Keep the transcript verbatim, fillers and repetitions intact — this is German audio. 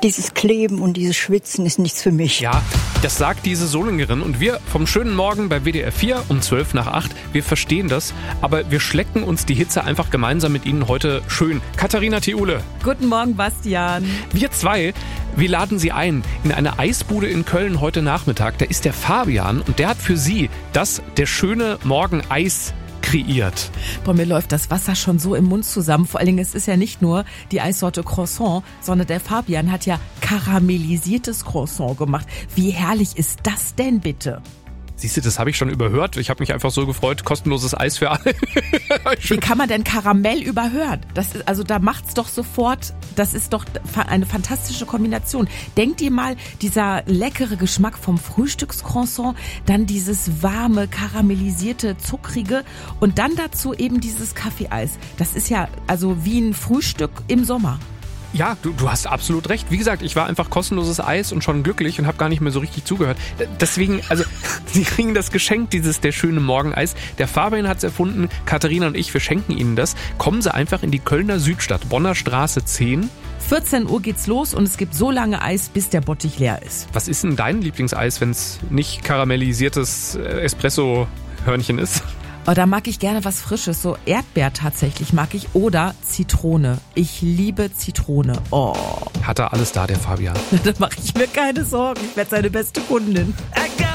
Dieses Kleben und dieses Schwitzen ist nichts für mich. Ja, das sagt diese Solingerin. Und wir vom schönen Morgen bei W D R vier um zwölf nach acht, wir verstehen das, aber wir schlecken uns die Hitze einfach gemeinsam mit Ihnen heute schön. Katharina Thiule. Guten Morgen, Bastian. Wir zwei, wir laden Sie ein in eine Eisbude in Köln heute Nachmittag. Da ist der Fabian und der hat für Sie das Der schöne Morgen Eis kreiert. Boah, mir läuft das Wasser schon so im Mund zusammen. Vor allen Dingen, es ist ja nicht nur die Eissorte Croissant, sondern der Fabian hat ja karamellisiertes Croissant gemacht. Wie herrlich ist das denn bitte? Siehst du, das habe ich schon überhört. Ich habe mich einfach so gefreut. Kostenloses Eis für alle. Wie kann man denn Karamell überhören? Das ist, also da macht's doch sofort, das ist doch eine fantastische Kombination. Denkt ihr mal, dieser leckere Geschmack vom Frühstückscroissant, dann dieses warme, karamellisierte, zuckrige und dann dazu eben dieses Kaffeeeis. Das ist ja also wie ein Frühstück im Sommer. Ja, du, du hast absolut recht. Wie gesagt, ich war einfach kostenloses Eis und schon glücklich und habe gar nicht mehr so richtig zugehört. Deswegen, also, Sie kriegen das Geschenk, dieses Der schöne Morgeneis. Der Fabian hat es erfunden, Katharina und ich, wir schenken Ihnen das. Kommen Sie einfach in die Kölner Südstadt, Bonner Straße zehn. vierzehn Uhr geht's los und es gibt so lange Eis, bis der Bottich leer ist. Was ist denn dein Lieblingseis, wenn es nicht karamellisiertes Espresso-Hörnchen ist? Oh, da mag ich gerne was Frisches, so Erdbeer tatsächlich mag ich oder Zitrone. Ich liebe Zitrone. Oh. Hat er alles da, der Fabian? Da mache ich mir keine Sorgen, ich werde seine beste Kundin.